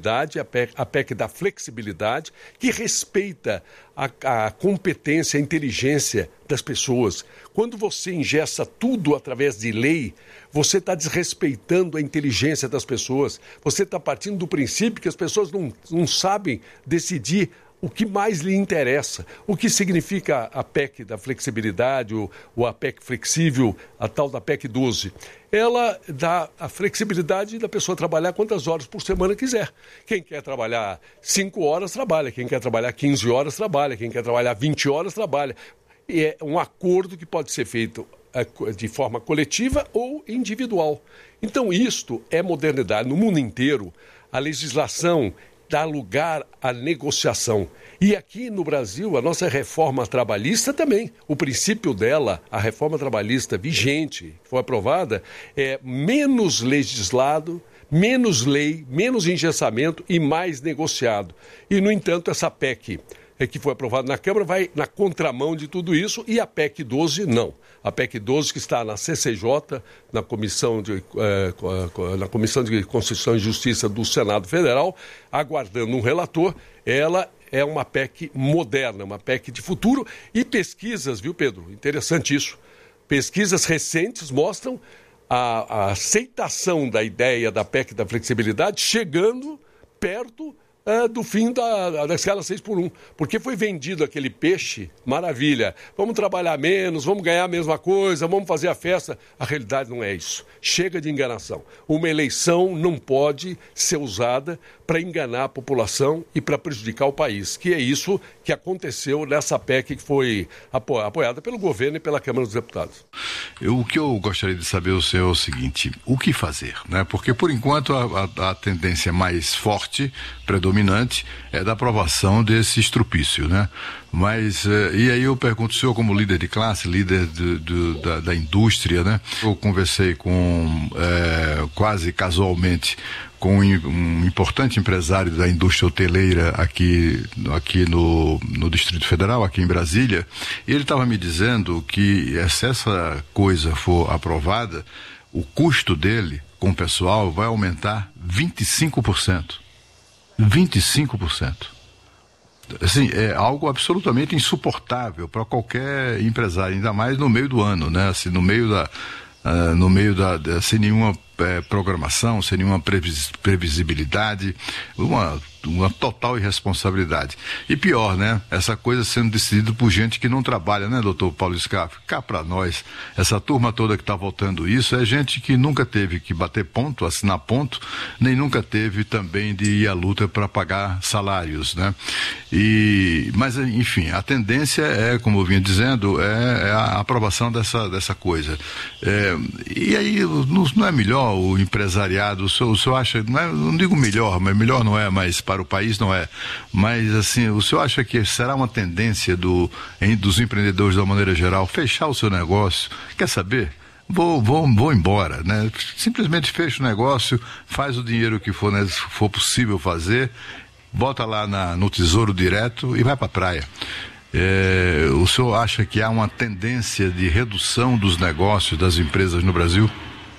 modernidade, a PEC da flexibilidade, que respeita a competência, a inteligência das pessoas. Quando você engessa tudo através de lei, você está desrespeitando a inteligência das pessoas. Você está partindo do princípio que as pessoas não sabem decidir o que mais lhe interessa. O que significa a PEC da flexibilidade, ou a PEC flexível, a tal da PEC 12? Ela dá a flexibilidade da pessoa trabalhar quantas horas por semana quiser. Quem quer trabalhar 5 horas, trabalha. Quem quer trabalhar 15 horas, trabalha. Quem quer trabalhar 20 horas, trabalha. E é um acordo que pode ser feito de forma coletiva ou individual. Então, isto é modernidade. No mundo inteiro, a legislação dá lugar à negociação. E aqui no Brasil, a nossa reforma trabalhista também. O princípio dela, a reforma trabalhista vigente, que foi aprovada, é menos legislado, menos lei, menos engessamento e mais negociado. E, no entanto, essa PEC que foi aprovada na Câmara vai na contramão de tudo isso, e a PEC 12 não. A PEC 12, que está na CCJ, na Comissão de Constituição e Justiça do Senado Federal, aguardando um relator, ela é uma PEC moderna, uma PEC de futuro. E pesquisas, viu, Pedro? Interessante isso. Pesquisas recentes mostram a aceitação da ideia da PEC da flexibilidade chegando perto do fim da escala 6x1, porque foi vendido aquele peixe, maravilha, vamos trabalhar menos, vamos ganhar a mesma coisa, vamos fazer a festa. A realidade não é isso. Chega de enganação. Uma eleição não pode ser usada para enganar a população e para prejudicar o país, que é isso que aconteceu nessa PEC que foi apoiada pelo governo e pela Câmara dos Deputados. O que eu gostaria de saber o senhor é o seguinte: o que fazer, né? Porque, por enquanto, a tendência mais forte, predominante, é da aprovação desse estrupício, né? Mas, e aí eu pergunto, o senhor como líder de classe, líder da indústria, né? Eu conversei quase casualmente com um importante empresário da indústria hoteleira aqui no Distrito Federal, aqui em Brasília, e ele estava me dizendo que se essa coisa for aprovada, o custo dele com o pessoal vai aumentar 25%. 25%. Assim, é algo absolutamente insuportável para qualquer empresário, ainda mais no meio do ano, né? Assim, no meio sem nenhuma programação, sem nenhuma previsibilidade, uma total irresponsabilidade. E pior, né? Essa coisa sendo decidida por gente que não trabalha, né, doutor Paulo Scaff? Cá para nós, essa turma toda que está votando isso é gente que nunca teve que bater ponto, assinar ponto, nem nunca teve também de ir à luta para pagar salários, né? Mas, enfim, a tendência é, como eu vinha dizendo, é a aprovação dessa coisa. E aí, não é melhor o empresariado, o senhor acha, não digo melhor, mas melhor não é, mas para o país não é, mas assim, o senhor acha que será uma tendência dos empreendedores da maneira geral fechar o seu negócio? Quer saber? Vou embora, né? Simplesmente fecha o negócio, faz o dinheiro que for possível fazer, bota lá no Tesouro Direto e vai para a praia. O senhor acha que há uma tendência de redução dos negócios das empresas no Brasil?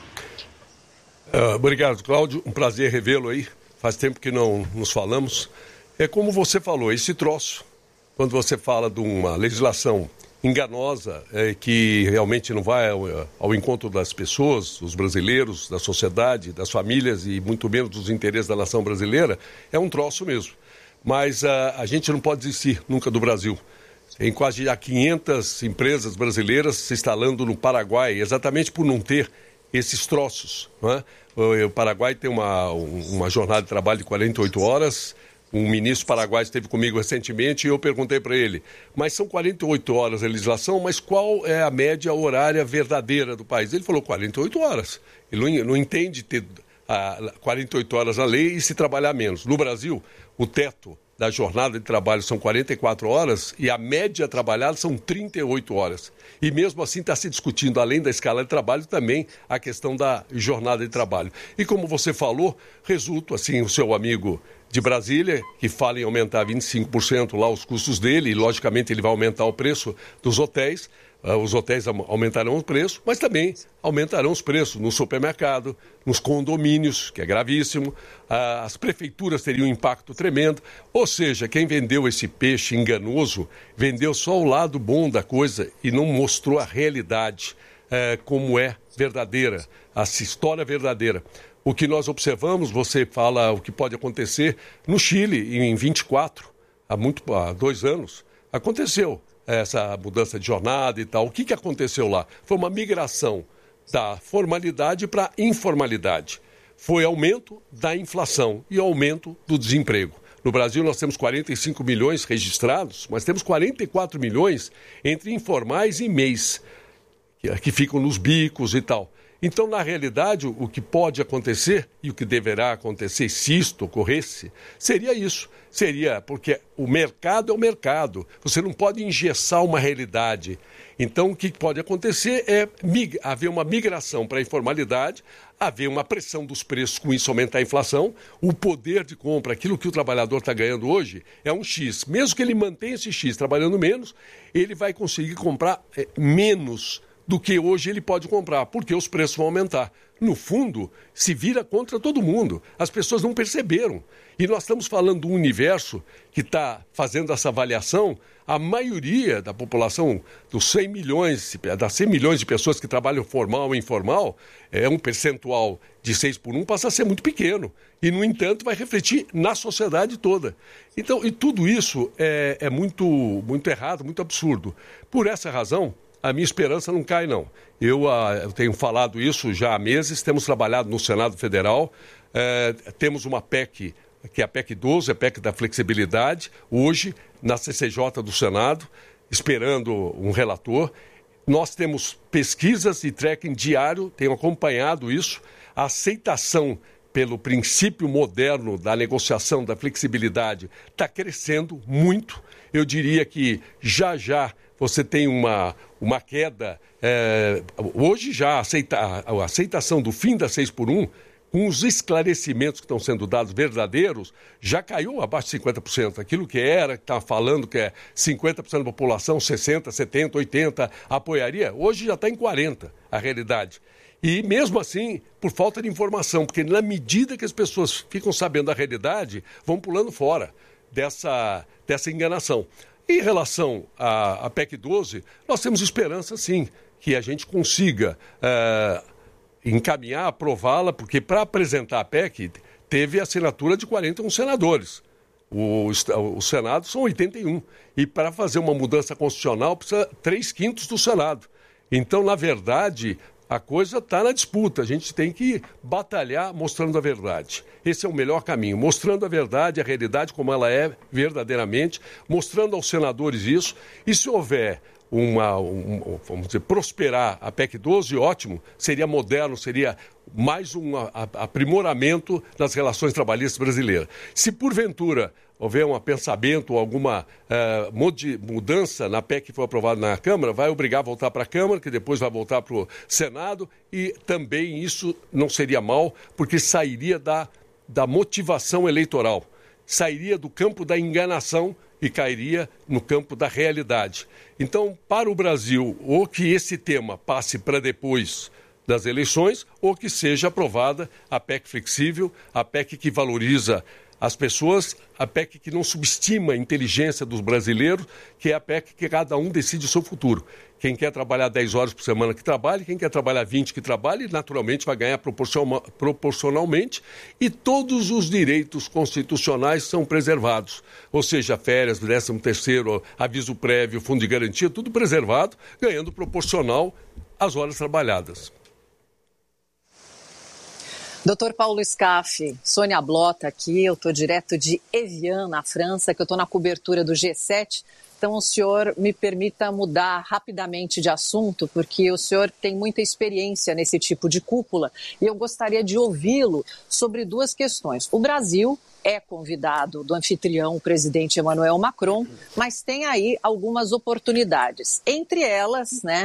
Obrigado, Cláudio. Um prazer revê-lo aí. Faz tempo que não nos falamos. É como você falou, esse troço, quando você fala de uma legislação enganosa, que realmente não vai ao encontro das pessoas, dos brasileiros, da sociedade, das famílias e muito menos dos interesses da nação brasileira, é um troço mesmo. Mas a gente não pode desistir nunca do Brasil. Tem quase já 500 empresas brasileiras se instalando no Paraguai, exatamente por não ter esses troços, não é? O Paraguai tem uma jornada de trabalho de 48 horas. Um ministro paraguaio esteve comigo recentemente e eu perguntei para ele, mas são 48 horas a legislação, mas qual é a média horária verdadeira do país? Ele falou 48 horas. Ele não entende ter 48 horas na lei e se trabalhar menos. No Brasil, o teto da jornada de trabalho são 44 horas e a média trabalhada são 38 horas. E mesmo assim está se discutindo, além da escala de trabalho, também a questão da jornada de trabalho. E como você falou, resulta, assim, o seu amigo de Brasília, que fala em aumentar 25% lá os custos dele, e logicamente ele vai aumentar o preço dos hotéis, os hotéis aumentarão o preço, mas também aumentarão os preços no supermercado, nos condomínios, que é gravíssimo, as prefeituras teriam um impacto tremendo, ou seja, quem vendeu esse peixe enganoso, vendeu só o lado bom da coisa e não mostrou a realidade como é verdadeira, a história verdadeira. O que nós observamos, você fala o que pode acontecer no Chile, em 24, há 2 anos, aconteceu essa mudança de jornada e tal. O que aconteceu lá? Foi uma migração da formalidade para a informalidade. Foi aumento da inflação e aumento do desemprego. No Brasil nós temos 45 milhões registrados, mas temos 44 milhões entre informais e MEIs, que ficam nos bicos e tal. Então, na realidade, o que pode acontecer e o que deverá acontecer, se isto ocorresse, seria isso. Seria porque o mercado é o mercado. Você não pode engessar uma realidade. Então, o que pode acontecer é haver uma migração para a informalidade, haver uma pressão dos preços, com isso aumentar a inflação, o poder de compra, aquilo que o trabalhador está ganhando hoje, é um X. Mesmo que ele mantenha esse X trabalhando menos, ele vai conseguir comprar menos do que hoje ele pode comprar, porque os preços vão aumentar. No fundo, se vira contra todo mundo. As pessoas não perceberam. E nós estamos falando do universo que está fazendo essa avaliação. A maioria da população, das 100 milhões de pessoas que trabalham formal e informal, um percentual de 6 por 1 passa a ser muito pequeno. E, no entanto, vai refletir na sociedade toda. Então, e tudo isso é muito, muito errado, muito absurdo. Por essa razão, a minha esperança não cai, não. Eu tenho falado isso já há meses, temos trabalhado no Senado Federal, temos uma PEC, que é a PEC 12, a PEC da flexibilidade, hoje na CCJ do Senado, esperando um relator. Nós temos pesquisas e tracking diário, tenho acompanhado isso, a aceitação pelo princípio moderno da negociação, da flexibilidade, está crescendo muito. Eu diria que já você tem uma queda. Hoje já a aceitação do fim da 6 por 1, com os esclarecimentos que estão sendo dados verdadeiros, já caiu abaixo de 50%. Aquilo que estava falando que é 50% da população, 60%, 70%, 80% apoiaria, hoje já está em 40% a realidade. E mesmo assim, por falta de informação, porque na medida que as pessoas ficam sabendo a realidade, vão pulando fora dessa enganação. Em relação à PEC 12, nós temos esperança, sim, que a gente consiga encaminhar, aprová-la, porque para apresentar a PEC teve a assinatura de 41 senadores. O Senado são 81. E para fazer uma mudança constitucional precisa 3/5 do Senado. Então, na verdade, a coisa está na disputa. A gente tem que batalhar mostrando a verdade. Esse é o melhor caminho, mostrando a verdade, a realidade como ela é verdadeiramente, mostrando aos senadores isso. E se houver vamos dizer, prosperar a PEC 12, ótimo, seria moderno, seria mais um aprimoramento das relações trabalhistas brasileiras. Se porventura houver um pensamento ou alguma mudança na PEC que foi aprovada na Câmara, vai obrigar a voltar para a Câmara, que depois vai voltar para o Senado, e também isso não seria mal, porque sairia da motivação eleitoral, sairia do campo da enganação e cairia no campo da realidade. Então, para o Brasil, ou que esse tema passe para depois das eleições, ou que seja aprovada a PEC flexível, a PEC que valoriza as pessoas, a PEC que não subestima a inteligência dos brasileiros, que é a PEC que cada um decide o seu futuro. Quem quer trabalhar 10 horas por semana que trabalhe, quem quer trabalhar 20 que trabalhe, naturalmente vai ganhar proporcionalmente, e todos os direitos constitucionais são preservados. Ou seja, férias, 13º, aviso prévio, fundo de garantia, tudo preservado, ganhando proporcional às horas trabalhadas. Dr. Paulo Scaff, Sônia Blota aqui, eu estou direto de Evian, na França, que eu estou na cobertura do G7. Então, o senhor me permita mudar rapidamente de assunto, porque o senhor tem muita experiência nesse tipo de cúpula e eu gostaria de ouvi-lo sobre 2 questões. O Brasil é convidado do anfitrião, o presidente Emmanuel Macron, mas tem aí algumas oportunidades. Entre elas,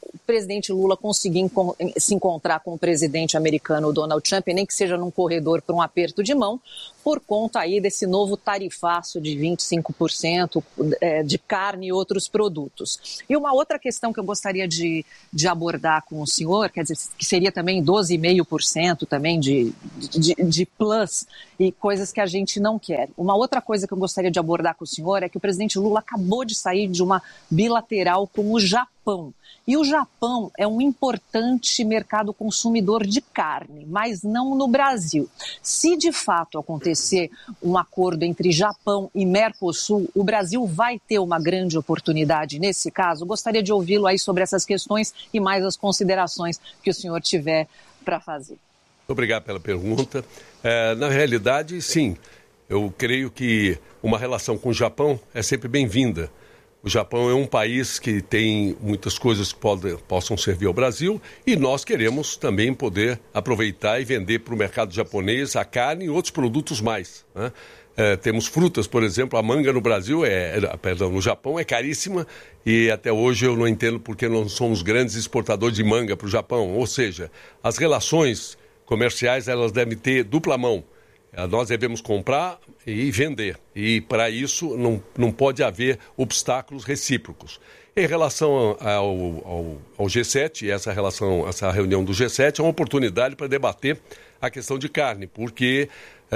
o presidente Lula conseguir se encontrar com o presidente americano Donald Trump, nem que seja num corredor para um aperto de mão, por conta aí desse novo tarifaço de 25% de carne e outros produtos. E uma outra questão que eu gostaria de abordar com o senhor, quer dizer, que seria também 12,5% também de plus e coisas que a gente não quer. Uma outra coisa que eu gostaria de abordar com o senhor é que o presidente Lula acabou de sair de uma bilateral com o Japão. E o Japão é um importante mercado consumidor de carne, mas não no Brasil. Se de fato acontecer um acordo entre Japão e Mercosul, o Brasil vai ter uma grande oportunidade nesse caso. Gostaria de ouvi-lo aí sobre essas questões e mais as considerações que o senhor tiver para fazer. Obrigado pela pergunta. Na realidade, sim, eu creio que uma relação com o Japão é sempre bem-vinda. O Japão é um país que tem muitas coisas que possam servir ao Brasil e nós queremos também poder aproveitar e vender para o mercado japonês a carne e outros produtos mais, né? Temos frutas, por exemplo, a manga no Brasil, no Japão é caríssima e até hoje eu não entendo porque não somos grandes exportadores de manga para o Japão. Ou seja, as relações comerciais elas devem ter dupla mão. Nós devemos comprar e vender. E, para isso, não pode haver obstáculos recíprocos. Em relação ao G7, essa reunião do G7 é uma oportunidade para debater a questão de carne, porque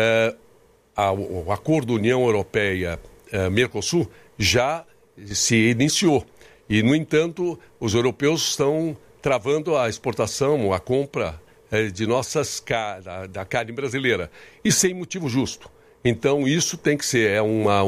o acordo União Europeia-Mercosul já se iniciou. E, no entanto, os europeus estão travando a exportação, a compra de da carne brasileira, e sem motivo justo. Então, isso tem que ser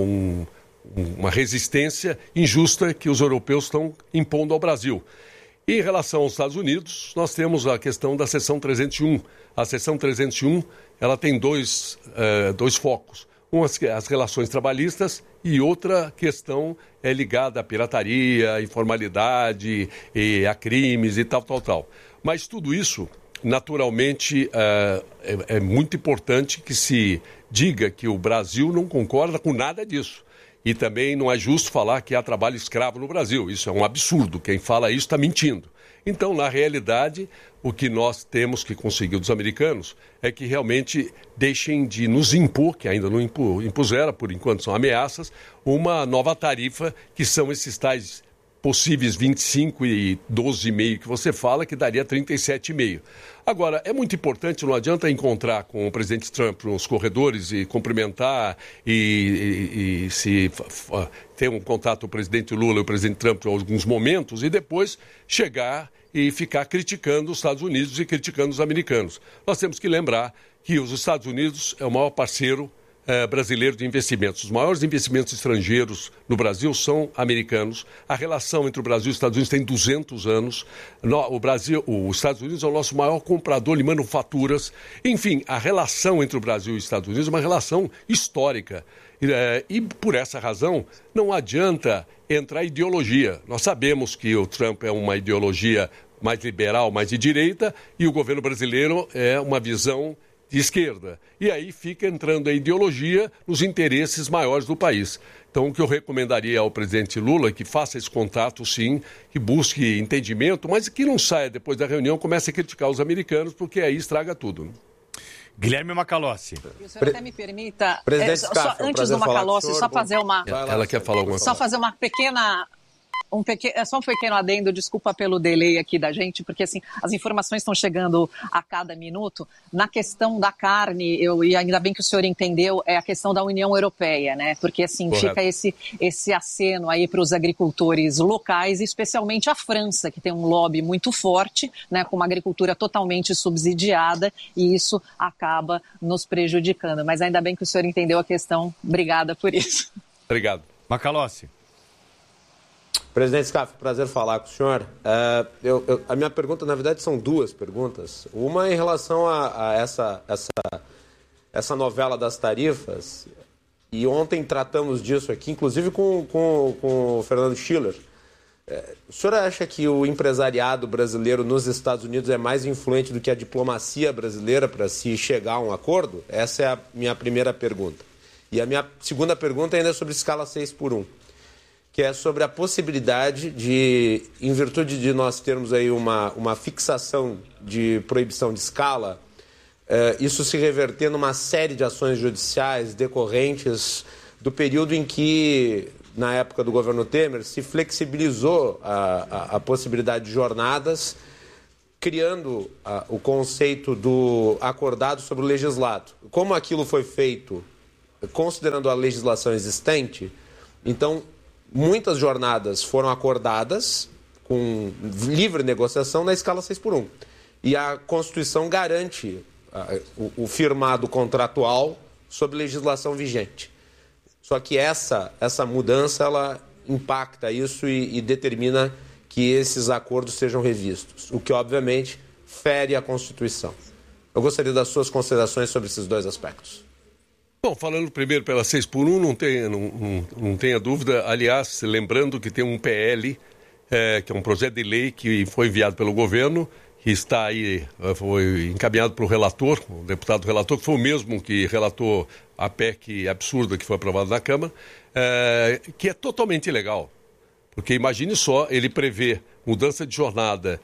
uma resistência injusta que os europeus estão impondo ao Brasil. E em relação aos Estados Unidos, nós temos a questão da seção 301. A seção 301 ela tem dois focos. Uma, as relações trabalhistas, e outra questão é ligada à pirataria, à informalidade, a crimes e tal. Mas tudo isso, naturalmente, é muito importante que se diga que o Brasil não concorda com nada disso. E também não é justo falar que há trabalho escravo no Brasil. Isso é um absurdo. Quem fala isso está mentindo. Então, na realidade, o que nós temos que conseguir dos americanos é que realmente deixem de nos impor, que ainda não impuseram, por enquanto são ameaças, uma nova tarifa, que são esses tais possíveis 25 e 12,5 que você fala, que daria 37,5. Agora, é muito importante, não adianta encontrar com o presidente Trump nos corredores e cumprimentar e se ter um contato com o presidente Lula e o presidente Trump em alguns momentos e depois chegar e ficar criticando os Estados Unidos e criticando os americanos. Nós temos que lembrar que os Estados Unidos é o maior parceiro brasileiro de investimentos. Os maiores investimentos estrangeiros no Brasil são americanos. A relação entre o Brasil e os Estados Unidos tem 200 anos. Os Estados Unidos é o nosso maior comprador de manufaturas. Enfim, a relação entre o Brasil e os Estados Unidos é uma relação histórica. E por essa razão, não adianta entrar ideologia. Nós sabemos que o Trump é uma ideologia mais liberal, mais de direita, e o governo brasileiro é uma visão de esquerda. E aí fica entrando a ideologia nos interesses maiores do país. Então, o que eu recomendaria ao presidente Lula é que faça esse contato, sim, que busque entendimento, mas que não saia depois da reunião, comece a criticar os americanos, porque aí estraga tudo. Guilherme Macalossi. E o senhor até me permita, antes do Macalossi, só fazer uma... Ela quer falar alguma coisa. Só fazer uma pequena... só um pequeno adendo, desculpa pelo delay aqui da gente, porque assim, as informações estão chegando a cada minuto. Na questão da carne, e ainda bem que o senhor entendeu, é a questão da União Europeia, né? Porque assim, correto, fica esse aceno aí para os agricultores locais, especialmente a França, que tem um lobby muito forte, né, com uma agricultura totalmente subsidiada, e isso acaba nos prejudicando. Mas ainda bem que o senhor entendeu a questão. Obrigada por isso. Obrigado. Macalossi. Presidente Scaff, prazer falar com o senhor. A minha pergunta, na verdade, são duas perguntas. Uma em relação a essa novela das tarifas, e ontem tratamos disso aqui, inclusive com o Fernando Schiller. O senhor acha que o empresariado brasileiro nos Estados Unidos é mais influente do que a diplomacia brasileira para se chegar a um acordo? Essa é a minha primeira pergunta. E a minha segunda pergunta ainda é sobre escala 6x1. que é sobre a possibilidade de, em virtude de nós termos aí uma fixação de proibição de escala, isso se reverter numa série de ações judiciais decorrentes do período em que, na época do governo Temer, se flexibilizou a possibilidade de jornadas, criando o conceito do acordado sobre o legislado. Como aquilo foi feito considerando a legislação existente, então muitas jornadas foram acordadas com livre negociação na escala 6x1. E a Constituição garante o firmado contratual sob legislação vigente. Só que essa mudança ela impacta isso e determina que esses acordos sejam revistos, o que obviamente fere a Constituição. Eu gostaria das suas considerações sobre esses dois aspectos. Bom, falando primeiro pela 6x1, não tenha dúvida. Aliás, lembrando que tem um PL, que é um projeto de lei que foi enviado pelo governo, que está aí, foi encaminhado pelo relator, o deputado relator, que foi o mesmo que relatou a PEC absurda que foi aprovada na Câmara, que é totalmente ilegal. Porque imagine só, ele prevê mudança de jornada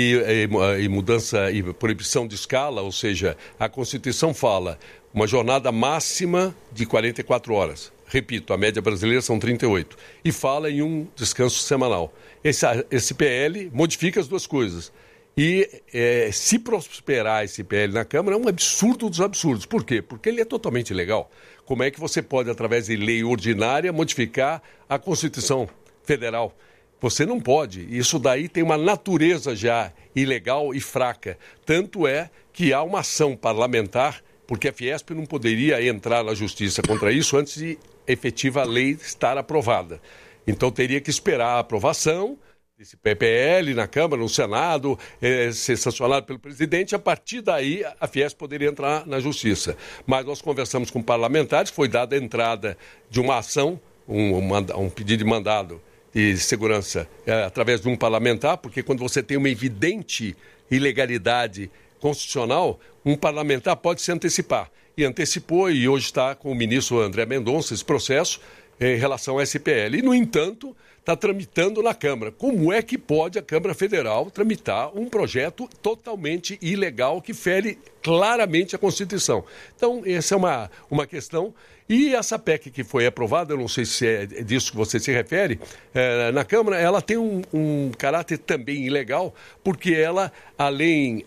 e mudança e proibição de escala, ou seja, a Constituição fala uma jornada máxima de 44 horas. Repito, a média brasileira são 38. E fala em um descanso semanal. Esse PL modifica as duas coisas. E se prosperar esse PL na Câmara, é um absurdo dos absurdos. Por quê? Porque ele é totalmente ilegal. Como é que você pode, através de lei ordinária, modificar a Constituição Federal? Você não pode. Isso daí tem uma natureza já ilegal e fraca. Tanto é que há uma ação parlamentar, porque a Fiesp não poderia entrar na justiça contra isso antes de efetiva lei estar aprovada. Então teria que esperar a aprovação desse PPL na Câmara, no Senado, ser sancionado pelo presidente. A partir daí a Fiesp poderia entrar na justiça. Mas nós conversamos com parlamentares, foi dada a entrada de uma ação, um pedido de mandado de segurança através de um parlamentar, porque quando você tem uma evidente ilegalidade constitucional, um parlamentar pode se antecipar. E antecipou, e hoje está com o ministro André Mendonça esse processo em relação à SPL. E, no entanto, está tramitando na Câmara. Como é que pode a Câmara Federal tramitar um projeto totalmente ilegal que fere claramente a Constituição? Então, essa é uma questão. E essa PEC que foi aprovada, eu não sei se é disso que você se refere, na Câmara, ela tem um caráter também ilegal, porque ela, além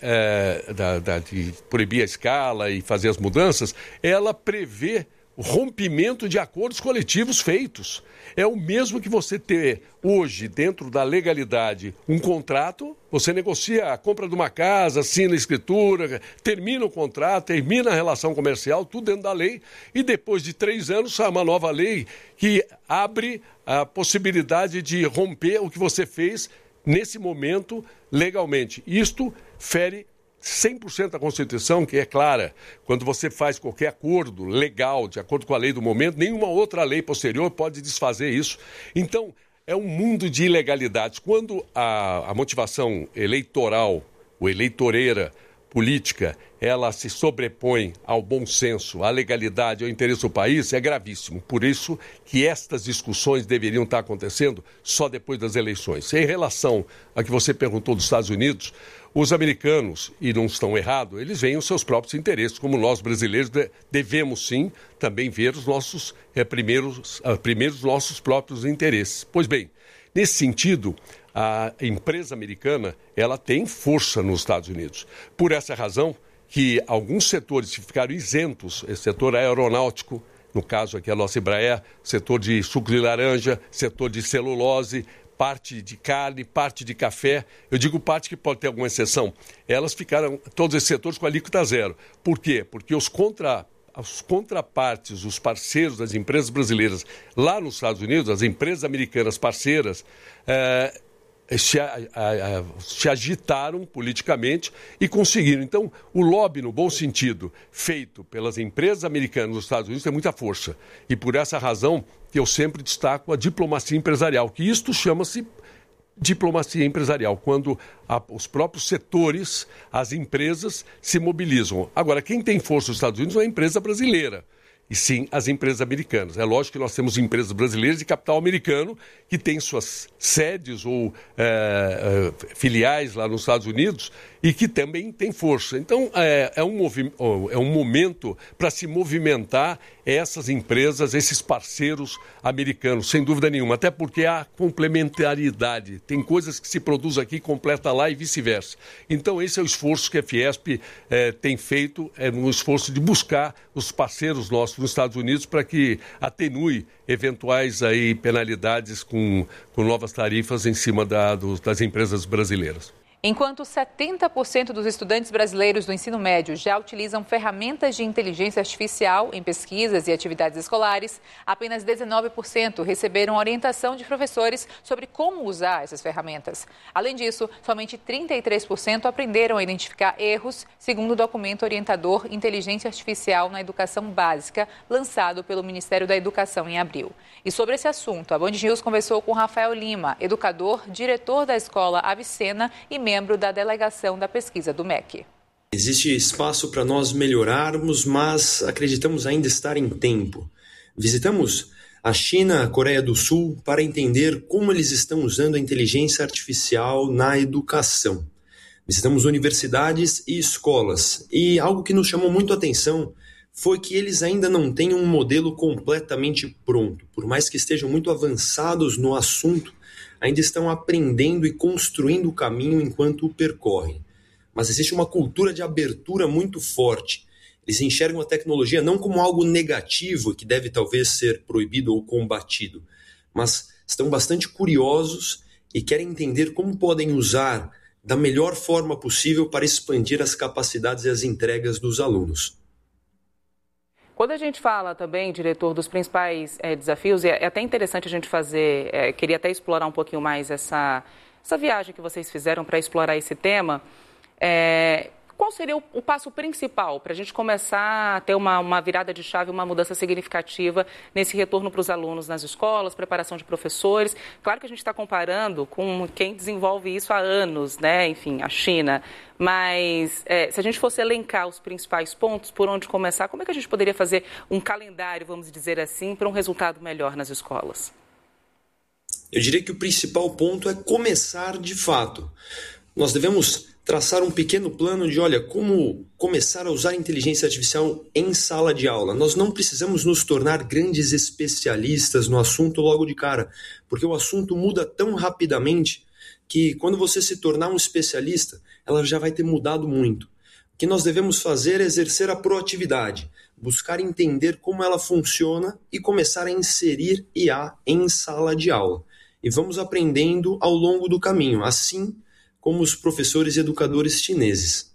de proibir a escala e fazer as mudanças, ela prevê o rompimento de acordos coletivos feitos. É o mesmo que você ter hoje, dentro da legalidade, um contrato, você negocia a compra de uma casa, assina a escritura, termina o contrato, termina a relação comercial, tudo dentro da lei, e depois de 3 anos sai uma nova lei que abre a possibilidade de romper o que você fez nesse momento legalmente. Isto fere 100% da Constituição, que é clara. Quando você faz qualquer acordo legal, de acordo com a lei do momento, nenhuma outra lei posterior pode desfazer isso. Então, é um mundo de ilegalidades. Quando a motivação eleitoral, ou eleitoreira, política, ela se sobrepõe ao bom senso, à legalidade, ao interesse do país, é gravíssimo. Por isso que estas discussões deveriam estar acontecendo só depois das eleições. Em relação a que você perguntou dos Estados Unidos, os americanos, e não estão errados, eles veem os seus próprios interesses, como nós brasileiros devemos sim também ver os nossos primeiros nossos próprios interesses. Pois bem, nesse sentido, a empresa americana, ela tem força nos Estados Unidos. Por essa razão que alguns setores ficaram isentos, esse setor aeronáutico, no caso aqui a nossa Embraer, setor de suco de laranja, setor de celulose, parte de carne, parte de café. Eu digo parte que pode ter alguma exceção. Elas ficaram, todos esses setores, com a alíquota zero. Por quê? Porque os contrapartes, os parceiros das empresas brasileiras lá nos Estados Unidos, as empresas americanas parceiras, se agitaram politicamente e conseguiram. Então, o lobby, no bom sentido, feito pelas empresas americanas nos Estados Unidos tem muita força. E por essa razão que eu sempre destaco a diplomacia empresarial, que isto chama-se diplomacia empresarial, quando os próprios setores, as empresas se mobilizam. Agora, quem tem força nos Estados Unidos é a empresa brasileira. e sim as empresas americanas. É lógico que nós temos empresas brasileiras de capital americano que têm suas sedes ou filiais lá nos Estados Unidos e que também têm força. Então, é um momento para se movimentar essas empresas, esses parceiros americanos, sem dúvida nenhuma, até porque há complementaridade. Tem coisas que se produz aqui, completa lá e vice-versa. Então, esse é o esforço que a Fiesp tem feito, um esforço de buscar os parceiros nossos nos Estados Unidos para que atenue eventuais aí penalidades com novas tarifas em cima das empresas brasileiras. Enquanto 70% dos estudantes brasileiros do ensino médio já utilizam ferramentas de inteligência artificial em pesquisas e atividades escolares, apenas 19% receberam orientação de professores sobre como usar essas ferramentas. Além disso, somente 33% aprenderam a identificar erros, segundo o documento orientador Inteligência Artificial na Educação Básica, lançado pelo Ministério da Educação em abril. E sobre esse assunto, a Band News conversou com Rafael Lima, educador, diretor da Escola Avicena e membro da delegação da pesquisa do MEC. Existe espaço para nós melhorarmos, mas acreditamos ainda estar em tempo. Visitamos a China, a Coreia do Sul, para entender como eles estão usando a inteligência artificial na educação. Visitamos universidades e escolas, e algo que nos chamou muito a atenção foi que eles ainda não têm um modelo completamente pronto. Por mais que estejam muito avançados no assunto, ainda estão aprendendo e construindo o caminho enquanto o percorrem. Mas existe uma cultura de abertura muito forte. Eles enxergam a tecnologia não como algo negativo que deve talvez ser proibido ou combatido, mas estão bastante curiosos e querem entender como podem usar da melhor forma possível para expandir as capacidades e as entregas dos alunos. Quando a gente fala também, diretor, dos principais desafios, é até interessante a gente fazer, queria até explorar um pouquinho mais essa viagem que vocês fizeram para explorar esse tema. Qual seria o passo principal para a gente começar a ter uma virada de chave, uma mudança significativa nesse retorno para os alunos nas escolas, preparação de professores? Claro que a gente está comparando com quem desenvolve isso há anos, né? Enfim, a China. Mas se a gente fosse elencar os principais pontos, por onde começar, como é que a gente poderia fazer um calendário, vamos dizer assim, para um resultado melhor nas escolas? Eu diria que o principal ponto é começar de fato. Nós devemos traçar um pequeno plano de, como começar a usar a inteligência artificial em sala de aula. Nós não precisamos nos tornar grandes especialistas no assunto logo de cara, porque o assunto muda tão rapidamente que quando você se tornar um especialista, ela já vai ter mudado muito. O que nós devemos fazer é exercer a proatividade, buscar entender como ela funciona e começar a inserir IA em sala de aula. E vamos aprendendo ao longo do caminho, assim como os professores e educadores chineses.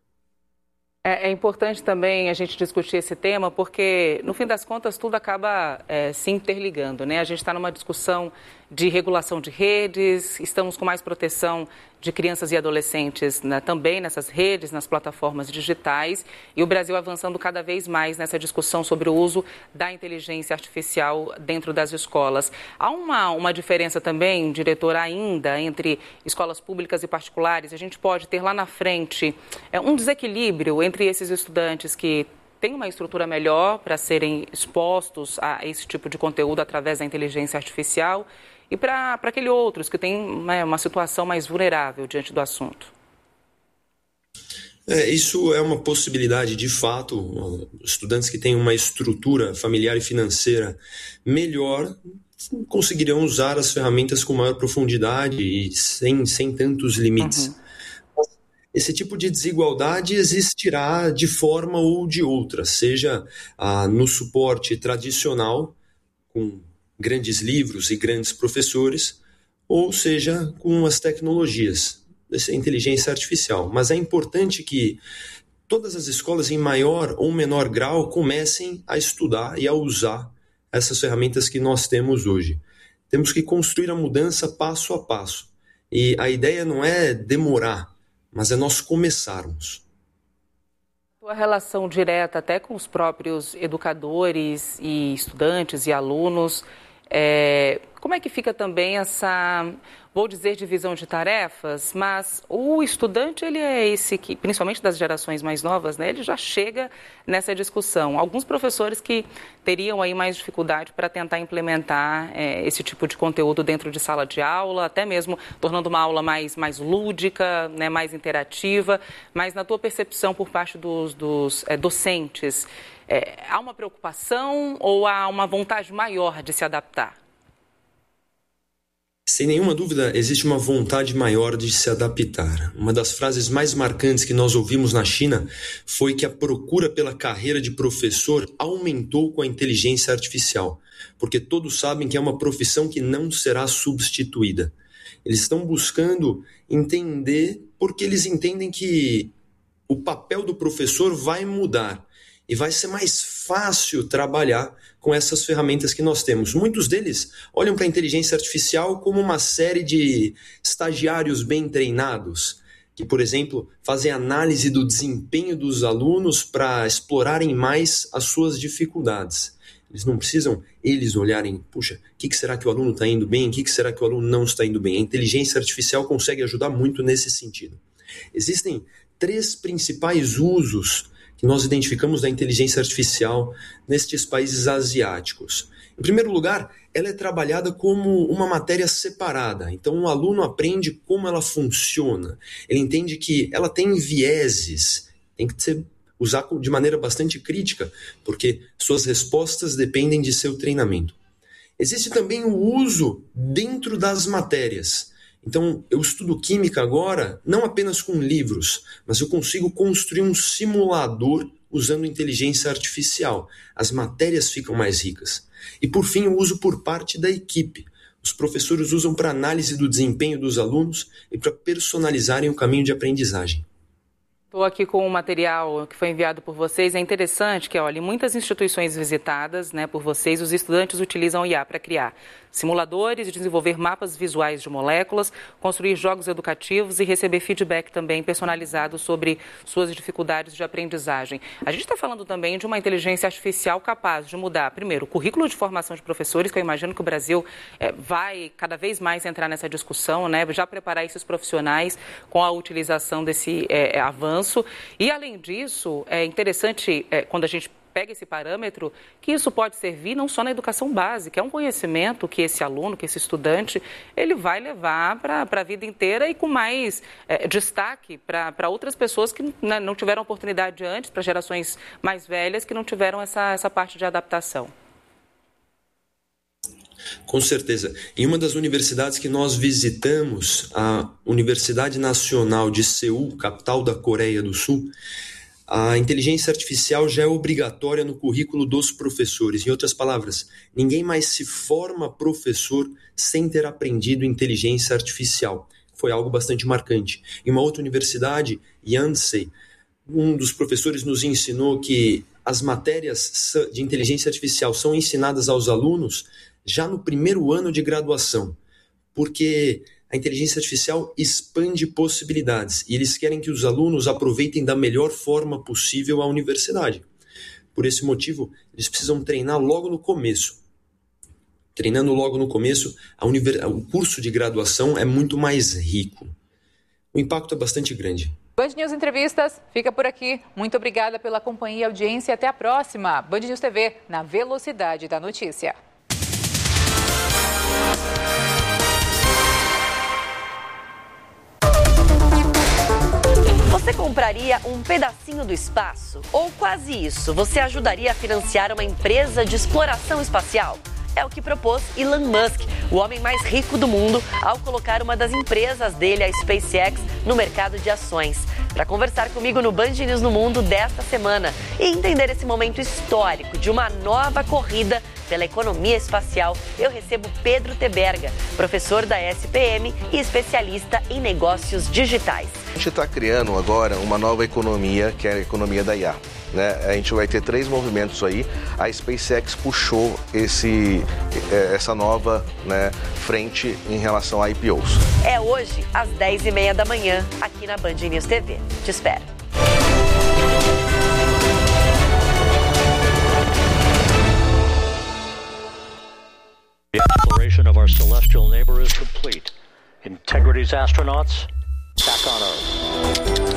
É importante também a gente discutir esse tema, porque, no fim das contas, tudo acaba se interligando, né? A gente está numa discussão de regulação de redes, estamos com mais proteção de crianças e adolescentes, né, também nessas redes, nas plataformas digitais, e o Brasil avançando cada vez mais nessa discussão sobre o uso da inteligência artificial dentro das escolas. Há uma diferença também, diretor, ainda entre escolas públicas e particulares? A gente pode ter lá na frente um desequilíbrio entre esses estudantes que têm uma estrutura melhor para serem expostos a esse tipo de conteúdo através da inteligência artificial e para aqueles outros que têm uma situação mais vulnerável diante do assunto? Isso é uma possibilidade, de fato. Estudantes que têm uma estrutura familiar e financeira melhor conseguirão usar as ferramentas com maior profundidade e sem tantos limites. Uhum. Esse tipo de desigualdade existirá de forma ou de outra, seja no suporte tradicional, com grandes livros e grandes professores, ou seja, com as tecnologias, essa inteligência artificial. Mas é importante que todas as escolas, em maior ou menor grau, comecem a estudar e a usar essas ferramentas que nós temos hoje. Temos que construir a mudança passo a passo. E a ideia não é demorar, mas é nós começarmos. A relação direta até com os próprios educadores e estudantes e alunos, como é que fica também vou dizer divisão de tarefas, mas o estudante, ele é esse que, principalmente das gerações mais novas, né, ele já chega nessa discussão. Alguns professores que teriam aí mais dificuldade para tentar implementar esse tipo de conteúdo dentro de sala de aula, até mesmo tornando uma aula mais lúdica, né, mais interativa, mas na tua percepção por parte dos docentes, há uma preocupação ou há uma vontade maior de se adaptar? Sem nenhuma dúvida, existe uma vontade maior de se adaptar. Uma das frases mais marcantes que nós ouvimos na China foi que a procura pela carreira de professor aumentou com a inteligência artificial, porque todos sabem que é uma profissão que não será substituída. Eles estão buscando entender porque eles entendem que o papel do professor vai mudar e vai ser mais fácil trabalhar com essas ferramentas que nós temos. Muitos deles olham para a inteligência artificial como uma série de estagiários bem treinados, que, por exemplo, fazem análise do desempenho dos alunos para explorarem mais as suas dificuldades. Eles não precisam, eles olharem, puxa, o que será que o aluno está indo bem, o que será que o aluno não está indo bem. A inteligência artificial consegue ajudar muito nesse sentido. Existem 3 principais usos que nós identificamos da inteligência artificial nestes países asiáticos. Em primeiro lugar, ela é trabalhada como uma matéria separada. Então, o aluno aprende como ela funciona. Ele entende que ela tem vieses, tem que ser usar de maneira bastante crítica, porque suas respostas dependem de seu treinamento. Existe também o uso dentro das matérias. Então, eu estudo química agora, não apenas com livros, mas eu consigo construir um simulador usando inteligência artificial. As matérias ficam mais ricas. E, por fim, o uso por parte da equipe. Os professores usam para análise do desempenho dos alunos e para personalizarem o caminho de aprendizagem. Estou aqui com um material que foi enviado por vocês. É interessante que, olha, em muitas instituições visitadas, né, por vocês, os estudantes utilizam IA para criar simuladores, desenvolver mapas visuais de moléculas, construir jogos educativos e receber feedback também personalizado sobre suas dificuldades de aprendizagem. A gente está falando também de uma inteligência artificial capaz de mudar, primeiro, o currículo de formação de professores, que eu imagino que o Brasil vai cada vez mais entrar nessa discussão, né, já preparar esses profissionais com a utilização desse avanço. E, além disso, é interessante, quando a gente pega esse parâmetro, que isso pode servir não só na educação básica, é um conhecimento que esse aluno, que esse estudante, ele vai levar para a vida inteira e com mais destaque para outras pessoas que não tiveram oportunidade antes, para gerações mais velhas que não tiveram essa parte de adaptação. Com certeza. Em uma das universidades que nós visitamos, a Universidade Nacional de Seul, capital da Coreia do Sul, a inteligência artificial já é obrigatória no currículo dos professores. Em outras palavras, ninguém mais se forma professor sem ter aprendido inteligência artificial. Foi algo bastante marcante. Em uma outra universidade, Yonsei, um dos professores nos ensinou que as matérias de inteligência artificial são ensinadas aos alunos já no primeiro ano de graduação, porque a inteligência artificial expande possibilidades e eles querem que os alunos aproveitem da melhor forma possível a universidade. Por esse motivo, eles precisam treinar logo no começo. Treinando logo no começo, o curso de graduação é muito mais rico. O impacto é bastante grande. Band News Entrevistas fica por aqui. Muito obrigada pela companhia e audiência. Até a próxima. Band News TV, na velocidade da notícia. Você compraria um pedacinho do espaço? Ou quase isso? Você ajudaria a financiar uma empresa de exploração espacial? É o que propôs Elon Musk, o homem mais rico do mundo, ao colocar uma das empresas dele, a SpaceX, no mercado de ações. Para conversar comigo no Band News no Mundo desta semana e entender esse momento histórico de uma nova corrida pela economia espacial, eu recebo Pedro Teberga, professor da SPM e especialista em negócios digitais. A gente está criando agora uma nova economia, que é a economia da IA. Né? A gente vai ter 3 movimentos aí. A SpaceX puxou essa nova, né, frente em relação a IPOs. É hoje, às 10h30 da manhã, aqui na Band News TV. Te espero. The exploration of our celestial neighbor is complete. Integrity's astronauts, back on Earth.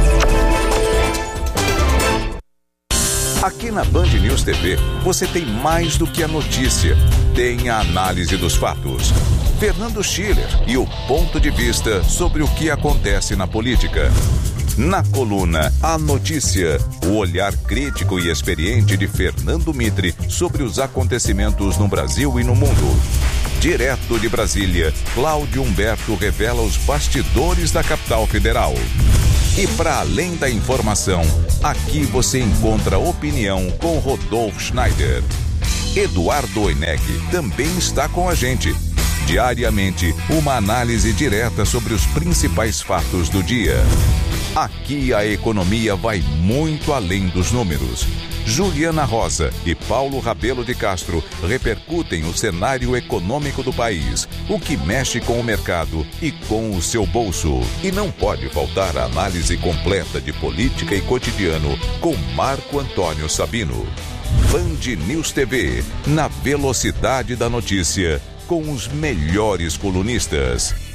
Aqui na Band News TV, você tem mais do que a notícia. Tem a análise dos fatos. Fernando Schiller e o ponto de vista sobre o que acontece na política. Na coluna A Notícia, o olhar crítico e experiente de Fernando Mitre sobre os acontecimentos no Brasil e no mundo. Direto de Brasília, Cláudio Humberto revela os bastidores da capital federal. E para além da informação, aqui você encontra opinião com Rodolfo Schneider. Eduardo Oineg também está com a gente. Diariamente, uma análise direta sobre os principais fatos do dia. Aqui a economia vai muito além dos números. Juliana Rosa e Paulo Rabelo de Castro repercutem o cenário econômico do país, o que mexe com o mercado e com o seu bolso. E não pode faltar a análise completa de política e cotidiano com Marco Antônio Sabino. Band News TV, na velocidade da notícia, com os melhores colunistas.